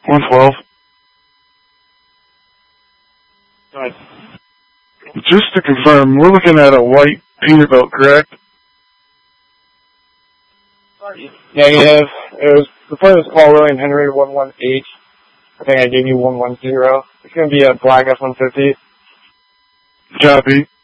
112. Nice. Just to confirm, we're looking at a white Peterbilt, correct? Negative. The phone was call William Henry 118. I think I gave you 110. It's going to be a black F-150. Copy.